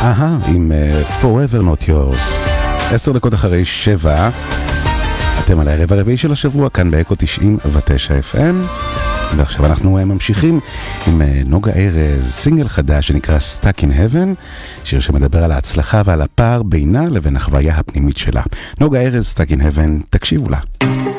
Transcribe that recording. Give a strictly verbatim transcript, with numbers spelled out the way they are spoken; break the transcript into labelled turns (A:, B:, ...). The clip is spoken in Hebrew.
A: אהה, עם uh, Forever Not Yours. עשר דקות אחרי שבע, אתם על הערב הרביעי של השבוע, כאן באקו תשעים ותשע אף אם. ועכשיו אנחנו uh, ממשיכים עם uh, נוגה ארז, סינגל חדש שנקרא Stuck in Heaven, שיר שמדבר על ההצלחה ועל הפער בינה לבין החוויה הפנימית שלה. נוגה ארז, Stuck in Heaven, תקשיבו לה.